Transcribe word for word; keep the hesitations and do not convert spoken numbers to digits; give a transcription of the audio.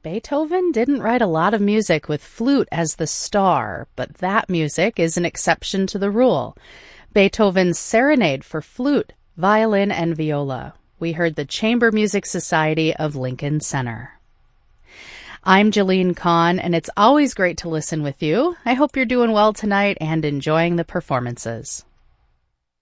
Beethoven didn't write a lot of music with flute as the star, but that music is an exception to the rule. Beethoven's Serenade for flute, violin, and viola. We heard the Chamber Music Society of Lincoln Center. I'm Jalene Kahn, and it's always great to listen with you. I hope you're doing well tonight and enjoying the performances.